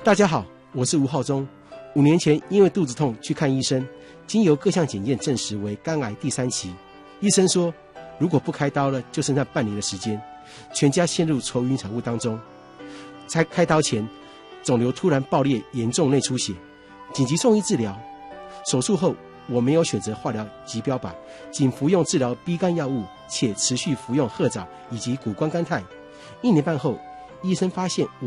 大家好，我是吴浩中。5年前因为肚子痛去看医生，经由各项检验证实为肝癌第3期。医生说，如果不开刀了，就剩下半年的时间，全家陷入愁云惨雾当中。才开刀前，肿瘤突然爆裂，严重内出血，紧急送医治疗。手术后，我没有选择化疗及标靶，仅服用治疗 B 肝药物，且持续服用褐藻以及谷胱甘肽。1年半后，医生发现